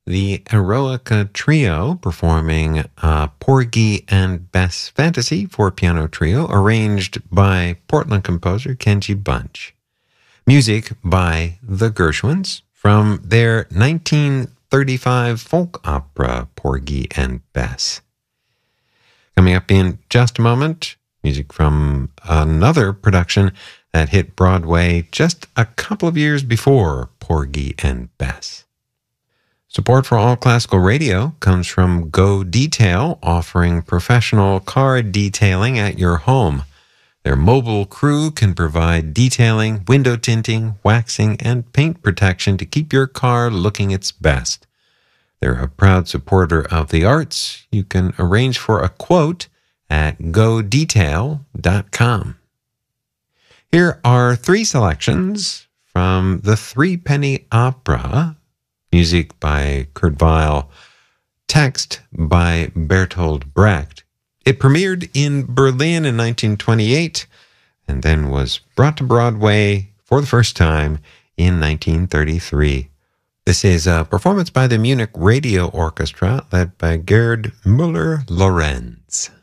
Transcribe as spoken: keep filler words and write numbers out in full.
the Eroica Trio performing uh, Porgy and Bess Fantasy for Piano Trio, arranged by Portland composer Kenji Bunch. Music by the Gershwins from their nineteen thirty-five folk opera Porgy and Bess. Coming up in just a moment, music from another production that hit Broadway just a couple of years before Porgy and Bess. Support for All Classical Radio comes from Go Detail, offering professional car detailing at your home. Their mobile crew can provide detailing, window tinting, waxing, and paint protection to keep your car looking its best. They're a proud supporter of the arts. You can arrange for a quote at go detail dot com. Here are three selections from the Three Penny Opera. Music by Kurt Weill, text by Bertolt Brecht. It premiered in Berlin in nineteen twenty-eight and then was brought to Broadway for the first time in nineteen thirty-three. This is a performance by the Munich Radio Orchestra led by Gerd Müller-Lorenz.